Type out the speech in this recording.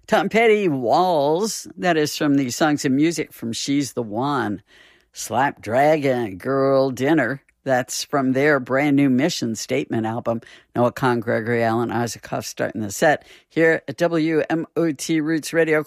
Tom Petty, Walls. That is from the Songs and Music from She's the One. Slap Dragon, Girl Dinner. That's from their brand new Mission Statement album. Noah Kahn, Gregory Alan Isaacoff starting the set here at WMOT Roots Radio.